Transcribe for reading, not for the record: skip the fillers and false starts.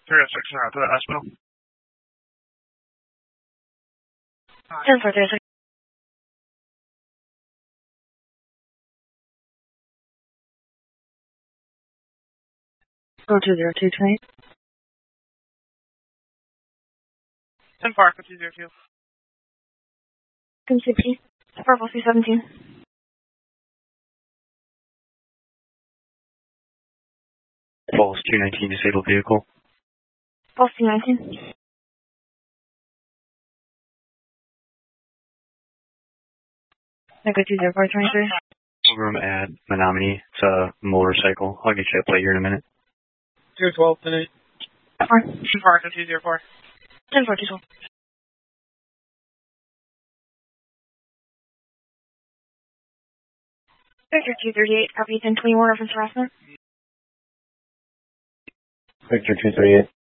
306 to the hospital. 10-4, 306. Go to 0228. 10-4, 5202. CP. Purple C17. Falls 219 disabled vehicle. Pulse C19. Echo 20423. Room at Menominee. It's a motorcycle. I'll get you a plate here in a minute. 212, 10-8. 10-4, 5204. 10-4, 212. Victor 238, copy 1021, reference harassment. Victor 238.